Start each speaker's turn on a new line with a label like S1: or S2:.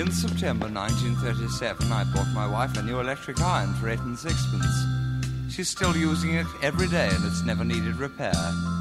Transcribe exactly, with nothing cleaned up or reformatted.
S1: In September nineteen thirty-seven, I bought my wife a new electric iron for eight and sixpence. She's still using it every day, and it's never needed repair.